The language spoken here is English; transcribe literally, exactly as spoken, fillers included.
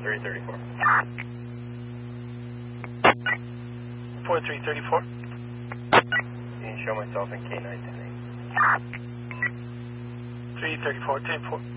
three thirty-four. four three thirty-four. You can show myself in K nine ten eight. three thirty-four, ten four.